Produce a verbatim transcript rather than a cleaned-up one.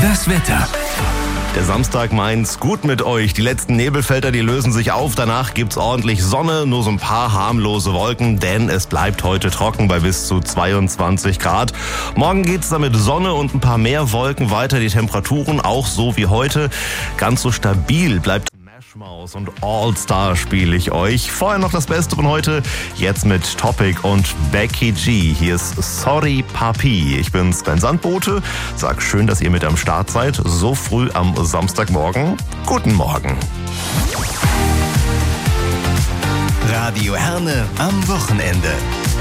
Das Wetter. Der Samstag meint's gut mit euch. Die letzten Nebelfelder, die lösen sich auf. Danach gibt's ordentlich Sonne, nur so ein paar harmlose Wolken, denn es bleibt heute trocken bei bis zu zweiundzwanzig Grad. Morgen geht's dann mit Sonne und ein paar mehr Wolken weiter. Die Temperaturen auch so wie heute. Ganz so stabil bleibt Maus und All-Star spiele ich euch. Vorher noch das Beste von heute, jetzt mit Topic und Becky G. Hier ist Sorry Papi. Ich bin Sven Sandbote. Sag schön, dass ihr mit am Start seid. So früh am Samstagmorgen. Guten Morgen. Radio Herne am Wochenende.